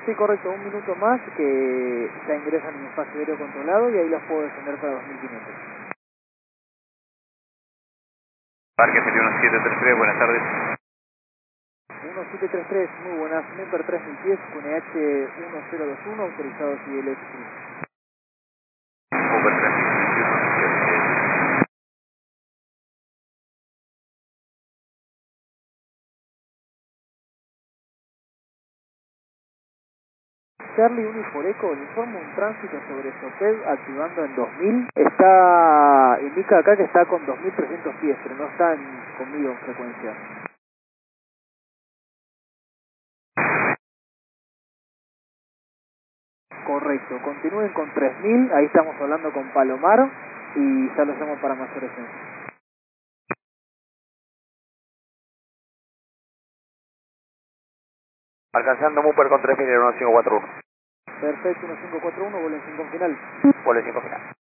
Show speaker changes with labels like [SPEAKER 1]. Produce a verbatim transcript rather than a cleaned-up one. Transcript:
[SPEAKER 1] Sí, correcto, un minuto más que ya ingresan en espacio aéreo controlado y ahí los puedo descender para dos mil quinientos.
[SPEAKER 2] Parque siete uno siete tres tres, buenas tardes.
[SPEAKER 1] uno siete tres tres, muy buenas, Member tres mil pies, Q N H uno cero dos uno, autorizado I L S.
[SPEAKER 2] Uber tres mil veintiuno.
[SPEAKER 1] Charlie Uniforeco, le informa un tránsito sobre Soped activando en dos mil. Está, indica acá que está con dos mil trescientos pies, pero no está en, conmigo en frecuencia. Correcto, continúen con tres mil, ahí estamos hablando con Palomar y ya los llamo para mayores info.
[SPEAKER 2] Alcanzando Mumper con tres mil en uno cinco cuatro uno.
[SPEAKER 1] Perfecto, uno cinco cuatro uno, vuelo en cinco final.
[SPEAKER 2] Vuelo cinco final.